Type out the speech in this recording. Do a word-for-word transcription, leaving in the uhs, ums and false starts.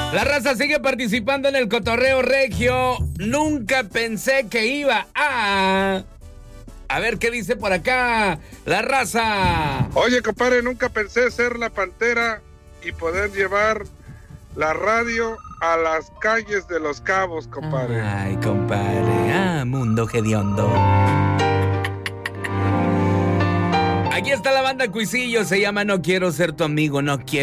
La raza sigue participando en el cotorreo regio. Nunca pensé que iba a... A ver qué dice por acá la raza. Oye, compadre, nunca pensé ser la Pantera y poder llevar la radio a las calles de Los Cabos, compadre. Ay, compadre. Ah, mundo hediondo. Aquí está la banda Cuisillo. Se llama No quiero ser tu amigo, no quiero.